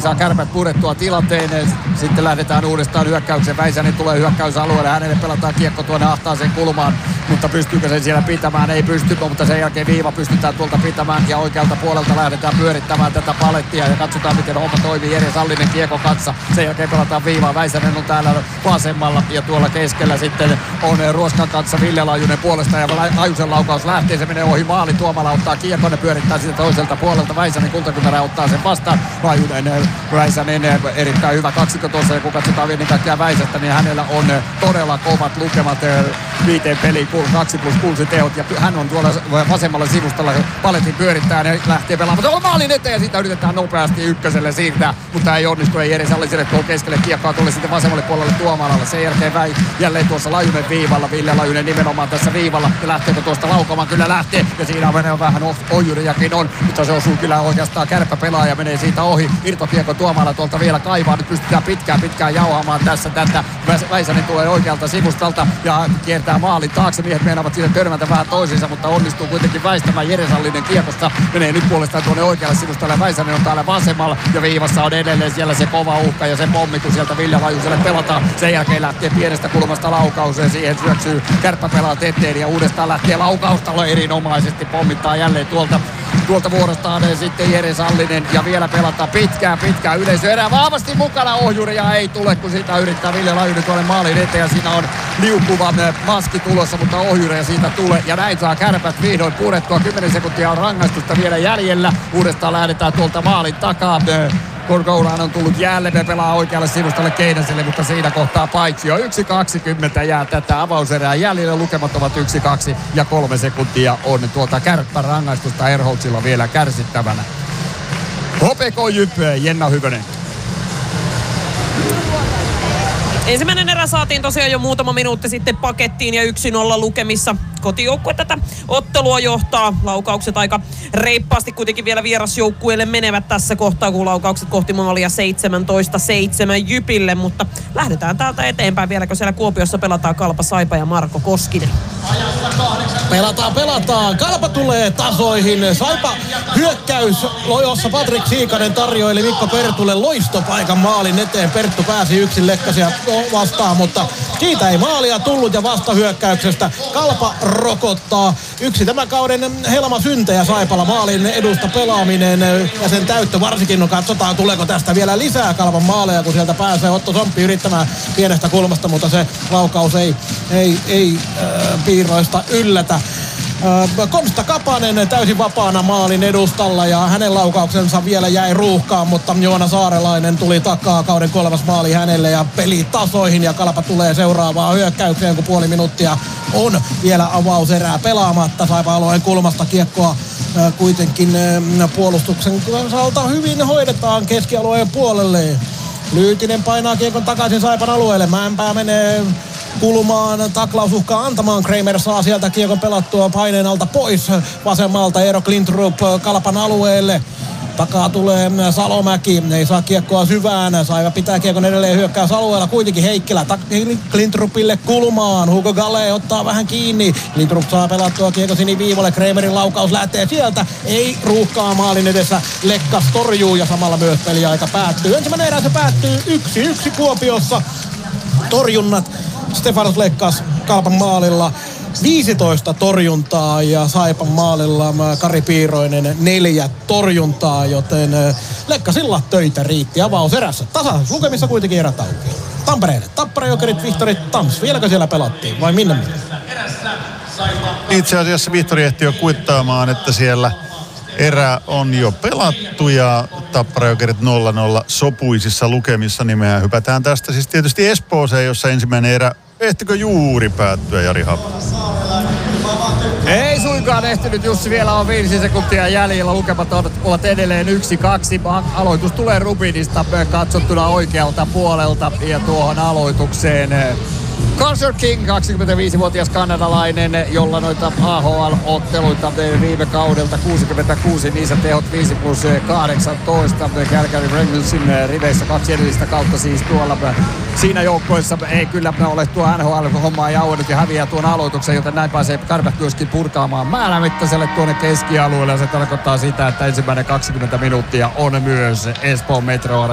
saa Kärpät purettua tilanteen. Sitten lähdetään uudestaan hyökkäyksen. Väisänen tulee hyökkäysalueelle. Hänelle pelataan kiekko tuonne ahtaaseen kulmaan. Mutta pystyykö sen siellä pitämään? Ei pysty, mutta sen jälkeen viiva pystytään tuolta pitämään. Ja oikealta puolelta lähdetään pyörittämään tätä palettia. Ja katsotaan miten homma toimii. Jere Sallinen kiekko kanssa. Sen jälkeen pelataan viivaa. Väisänen on täällä vasemmalla. Ja tuolla keskellä sitten on Ruoskan kanssa Ville Lajunen puolesta. Ja Lajusen laukaus lähtee. Se menee ohi maali. Tuomala ottaa kiekko. Ne pyörittää sitä toiselta puolelta. Väisänen Kultakypärä ottaa sen vastaan. Lajunen, Väisänen erittäin hyvä kaksikko tuossa. Ja kun katsotaan ennen kaikkea Väisästä, niin hänellä on todella kovat lukemat 5 peliin 2+6 tehot. Ja hän on tuolla vasemmalla sivustalla. Paletin pyörittää ja lähtee pelaamaan. Tuolla maalin eteen ja siitä yritetään nopeasti ykköselle siirtää. Mutta ei onnistu. Ei Jere Salliselle tuolla keskelle kiekkoa. Tulee sitten vasemmalle puolelle Tuomalalle. Sen jälkeen jälleen tuossa Lajunen viivalla. Ville Lajunen nimenomaan tässä viivalla. Ja lähteekö tuosta laukamaan? Kyllä lähtee. Ja siinä menee vähän ojuriakin on. Mutta se osuu kyllä oikeastaan kärppäpelaaja. Menee siitä ohi. Irtokiekko Tuomala tuolta vielä kaivaa. Nyt pystytään pitkään jauhamaan tässä tätä. Väisänen tulee oikealta sivustalta ja kiertää maalin taakse. Miehet meinaavat siinä törmätä vähän toisiinsa, mutta onnistuu kuitenkin väistämään Jere Sallinen kiekosta. Menee nyt puolestaan tuonne oikealle sivustalle. Väisänen on täällä vasemmalla ja viivassa on edelleen siellä se kova uhka ja se pommi, kun sieltä Ville Lajuselle pelataan. Sen jälkeen lähtee pienestä kulmasta laukauseen. Siihen syöksyy kärppäpelaat eteen ja uudestaan lähtee laukausta erinomaisesti. Pommittaa jälleen tuolta vuorostaan sitten Jere Sallinen ja vielä pelataan pitkään yleisö erää vahvasti mukana. Ohjuria ei tule, kun siitä yrittää Ville Lajunen tuonne maalin eteen ja siinä on liukuva maski tulossa, mutta ohjuria siitä tulee ja näin saa Kärpät vihdoin purettua. 10 sekuntia on rangaistusta vielä jäljellä. Uudestaan lähdetään tuolta maalin takaa. Korkoulaan on tullut jälleen, pelaa oikealle sivustalle Keinäselle, mutta siinä kohtaa paitsi jo 1.20 jää tätä avauserää jäljellä. Lukemat ovat 1-2 ja 3 sekuntia on tuota Kärppän rangaistusta Erholtsilla vielä kärsittävänä. HPK Jyp, Jenna Hyvönen. Ensimmäinen erä saatiin tosiaan jo muutama minuutti sitten pakettiin ja 1-0 lukemissa. Kotijoukkue tätä ottelua johtaa. Laukaukset aika reippaasti kuitenkin vielä vierasjoukkueelle menevät tässä kohtaa, kun laukaukset kohti maalia 17-7 Jypille. Mutta lähdetään täältä eteenpäin vieläkö siellä Kuopiossa pelataan Kalpa Saipa ja Marko Koskinen. Pelataan. Kalpa tulee tasoihin. Saipa hyökkäys, jossa Patrik Siikanen tarjoili Mikko Pertulle loistopaikan maalin eteen. Perttu pääsi yksin Lekkasia vastaan, mutta siitä ei maalia tullut ja vastahyökkäyksestä Kalpa rokottaa. Yksi tämän kauden helmasyntejä Saipalla maalin edusta pelaaminen ja sen täyttö varsinkin. No katsotaan tuleeko tästä vielä lisää Kalpan maaleja, kun sieltä pääsee Otto Somppi yrittämään pienestä kulmasta, mutta se laukaus ei piiroista yllätä. Konsta Kapanen täysin vapaana maalin edustalla ja hänen laukauksensa vielä jäi ruuhkaan, mutta Joona Saarelainen tuli takaa, kauden 3. maali hänelle ja peli tasoihin ja Kalpa tulee seuraavaan hyökkäykseen, kun puoli minuuttia on vielä avauserää pelaamatta. Saipa-alueen kulmasta kiekkoa kuitenkin puolustuksen osalta hyvin hoidetaan keskialueen puolelle. Lyytinen painaa kiekon takaisin Saipan alueelle, Mäenpää menee kulmaan, taklausuhkaa antamaan. Kramer saa sieltä kiekon pelattua paineen alta pois vasemmalta. Eero Klintrup Kalpan alueelle. Takaa tulee Salomäki, ei saa kiekkoa syvään. Saiva pitää kiekon edelleen hyökkäysalueella. Kuitenkin Heikkilä Klintrupille kulmaan. Hugo Gale ottaa vähän kiinni. Klintrup saa pelattua kiekon siniviivalle. Kramerin laukaus lähtee sieltä. Ei ruuhkaa maalin edessä. Lekkas torjuu ja samalla myös peliaika päättyy. Ensimmäinen erä se päättyy 1-1 Kuopiossa. Torjunnat Stefanos Lekkas Kalpan maalilla 15 torjuntaa ja Saipan maalilla Kari Piiroinen 4 torjuntaa, joten Lekkasilla töitä riitti avauserässä. Tasaisuus lukemissa kuitenkin erät auki. Tampereelle Tappara, Jokerit, Vihtorit, Tams. Vieläkö siellä pelattiin vai minne? Itse asiassa Vihtori ehti jo kuittaamaan, että siellä erä on jo pelattu ja Tappara Jokerit 0-0 sopuisissa lukemissa. Nimeä hypätään tästä siis tietysti Espooseen, jossa ensimmäinen erä ehtikö juuri päättyä, Jari Hapa? Ei suinkaan ehtinyt, Jussi, vielä on 5 sekuntia jäljellä. Lukemat ovat edelleen 1-2. Aloitus tulee Rubinista katsottuna oikealta puolelta ja tuohon aloitukseen Carter King, 25-vuotias kanadalainen, jolla noita AHL-otteluita viime kaudelta 66, niissä tehot 5+18. Calgary Wrangelsin riveissä 2 edellistä kautta siis tuolla. Siinä joukkoissa ei kyllä ole tuo NHL-hommaa jauhannut ja häviää tuon aloituksen, joten näin pääsee Kärpät myöskin purkaamaan määrämittaiselle tuonne keskialueelle. Ja se tarkoittaa sitä, että ensimmäinen 20 minuuttia on myös Espoon Metro